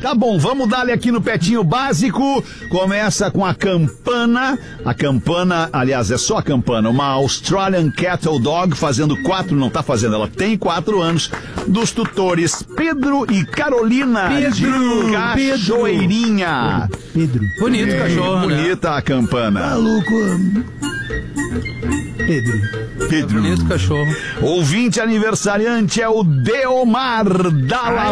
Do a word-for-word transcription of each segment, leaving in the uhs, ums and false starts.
Tá bom, vamos dar-lhe aqui no Pretinho Básico. Começa com a Campana. A Campana, aliás, é só a Campana, uma Australian Cattle Dog, fazendo quatro, não tá fazendo, ela tem quatro anos, dos tutores Pedro e Carolina Pedro, de Cachoeirinha. Pedro. Bonito o cachorro, Bonita né? a Campana. Maluco. Pedro. Pedro. Bonito cachorro. Ouvinte aniversariante é o Deomar Dalla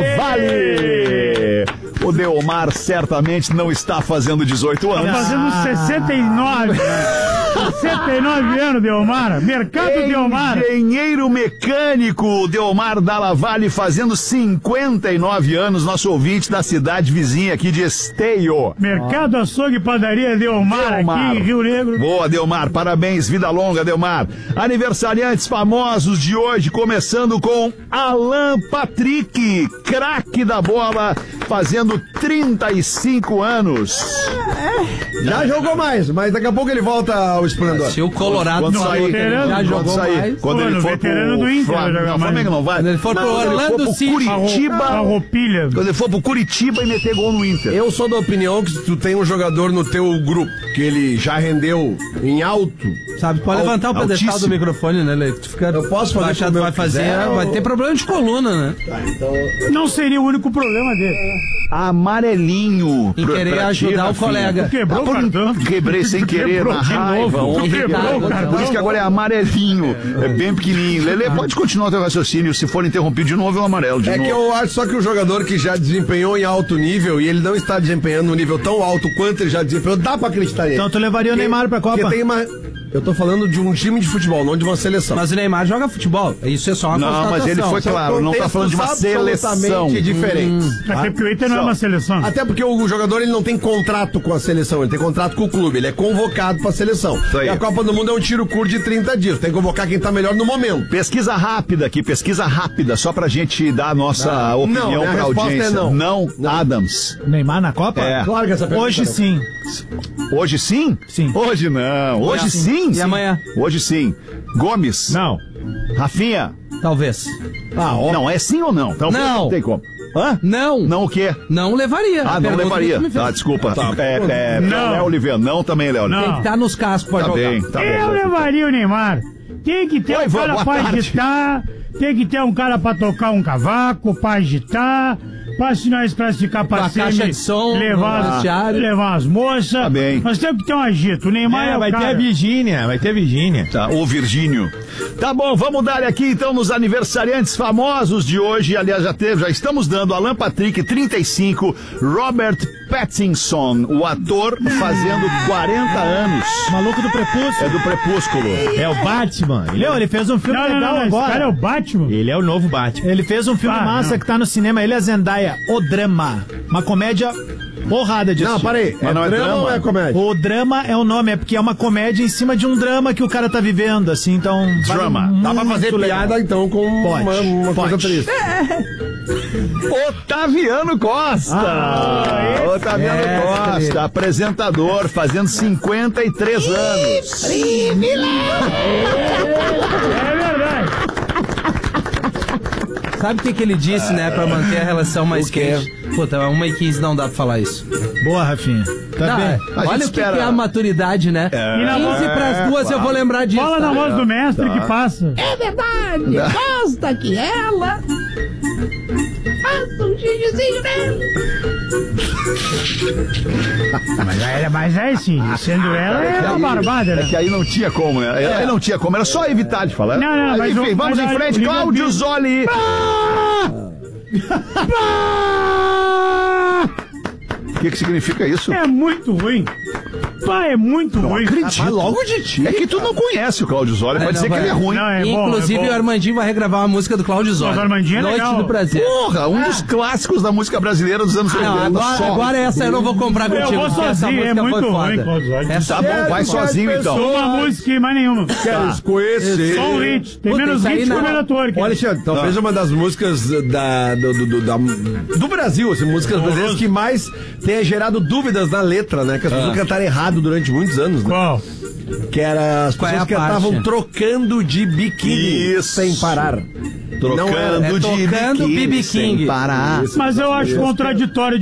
Valle. O Deomar certamente não está fazendo dezoito anos. Tá fazendo sessenta e nove. sessenta e nove anos, Deomar. Mercado Deomar. Engenheiro mecânico Deomar Dalla Valle fazendo cinquenta e nove anos, nosso ouvinte da cidade vizinha aqui de Esteio. Mercado Açougue e Padaria Deomar, Deomar. aqui em Rio Negro. Boa, Deomar, parabéns, vida longa, Deomar. Aniversariantes famosos de hoje, começando com Alan Patrick, craque da bola, fazendo trinta e cinco anos. Já jogou mais, mas daqui a pouco ele volta ao esplendor. Se o Colorado Quando não sair, veterano, já quando jogou sair, mais. quando Pô, ele no for veterano pro do Inter, Flamengo, vai jogar não, mais. Flamengo não vai. Quando ele for pro Não, quando ele Orlando for pro City. Curitiba, A roupilha. quando ele for pro Curitiba e meter gol no Inter. Eu sou da opinião que se tu tem um jogador no teu grupo que ele já rendeu em alto, Sabe, pode Al- levantar o pedestal altíssimo. do microfone, né, Leite? Tu fica Eu posso fazer baixado, como eu vai fazer, quiser, vai ou- ter problema de coluna, né? Não seria o único problema dele. Amarelinho. Em pra- querer pra ti, ajudar o Rafinha. colega. Tu quebrou Ah, o por- cartão. Quebrei sem querer, Quebrou na de raiva. novo. ontem. Tu quebrou o cartão. Por isso que agora é amarelinho. É bem pequenininho. Lelê, pode continuar o teu raciocínio. Se for interrompido de novo, é o amarelo de é novo. que eu acho só que o jogador que já desempenhou em alto nível e ele não está desempenhando um nível tão alto quanto ele já desempenhou, dá pra acreditar nele. Então tu levaria o Neymar pra Copa? Porque tem uma... Eu tô falando de um time de futebol, não de uma seleção. Mas o Neymar joga futebol. Isso é só uma Não, constatação. mas ele foi São claro, não tá falando de uma contextos seleção. absolutamente diferentes. Até porque o Inter não é uma seleção. Até porque o jogador ele não tem contrato com a seleção, ele tem contrato com o clube, ele é convocado pra seleção. Isso aí. E a Copa do Mundo é um tiro curto de trinta dias, tem que convocar quem tá melhor no momento. Pesquisa rápida aqui, pesquisa rápida, só pra gente dar a nossa Ah, opinião não, minha pra resposta audiência. é não. Não, Adams. Neymar na Copa? É. Claro que essa pergunta Hoje não. sim. Hoje sim? Sim. Hoje não. Hoje sim. E amanhã? Hoje sim. Gomes. Não. Rafinha. Talvez. Ah, ó. Não, é sim ou não? Talvez Não. não tem como. Hã? Não. Não o quê? Não levaria. Ah, A não pergunta levaria. que tu me fez. Ah, desculpa. Tá. É, é, Não. Léo Oliveira. Não também, Léo Oliveira. Não. Tem que estar nos cascos pra Tá jogar. bem, tá Eu bem. levaria o Neymar. Tem que ter Oi, um Ivan, cara boa pra tarde. agitar, tem que ter um cara pra tocar um cavaco, pra agitar, pra se nós classificar pra Com a semi, caixa de som, levar, no as, vestiário. levar as moças. Tá bem. Nós temos que ter um agito. O Neymar é, É, o vai cara. ter a Virgínia, vai ter a Virgínia. Tá, o Virgínio. Tá bom, vamos dar aqui então nos aniversariantes famosos de hoje. Aliás, já teve, já estamos dando Alan Patrick, trinta e cinco, Robert Pattinson, o ator, fazendo quarenta anos. Maluco do Prepúcio. É do Crepúsculo. É o Batman. Ele, ele fez um filme Não, não, legal não, esse agora. cara é o Batman. Ele é o novo Batman. Ele fez um filme Ah, massa não. que tá no cinema. Ele é Zendaya, O Drama. Uma comédia porrada de Não, assistir. parei. Mas É não é drama drama? ou é comédia? O drama é o nome, é porque é uma comédia em cima de um drama que o cara tá vivendo, assim, então... vale Drama. muito Dá pra fazer legal. piada então com Pode, uma, uma coisa pode. triste. Otaviano Costa. Ah, Otaviano é, Costa, querido. apresentador, fazendo cinquenta e três anos. É verdade. Sabe o que, que ele disse, né? Pra manter a relação mais O quê? quente. Puta, uma e quinze não dá pra falar isso. Boa, Rafinha. Tá Não, bem. é. A gente Olha o que, espera- que é a maturidade, né? E na voz- quinze pras duas eu vou lembrar disso. Fala tá? na voz do mestre que passa. É verdade, basta que ela faça um xixizinho nele. Mas, é- mas é sim, sendo ela, é uma barbada, É né? que aí não tinha como, né? Aí não tinha como, era só evitar de falar. Não, não, Mas mas enfim, o- vamos mas em a- frente, o Cláudio Liverpool- Zoli. O que que significa isso? É muito ruim. Pá, é muito ruim. Acredito. logo de ti. É que tu não conhece o Cláudio Zoli, É, pode não, dizer que vai- ele é ruim. Não, é bom, Inclusive, é bom. o Armandinho vai regravar uma música do Cláudio Zoli. Mas o Armandinho é Noite legal. do Prazer. Porra, um dos clássicos da música brasileira dos anos Não, oitenta. agora, só. agora essa eu não vou comprar Eu contigo. vou porque essa sozinho, é música muito foi ruim, foda. Cláudio Zoli. Essa Tá bom, vai sozinho então. Uma música e mais nenhuma. Queres conhecer. Só um hit. Tem Puta, menos isso aí hit que o não. Melator. Olha, Alexandre, talvez uma das músicas da, do, do, do, da- do Brasil, assim, músicas brasileiras que mais tenha gerado dúvidas na letra, né? Que as pessoas cantaram errado durante muitos anos, né? Qual? Que era as Qual é pessoas a cantavam parte? trocando de biquíni Isso. sem parar. Trocando É de tocando biquíni B B sem King. parar. Mas eu acho contraditório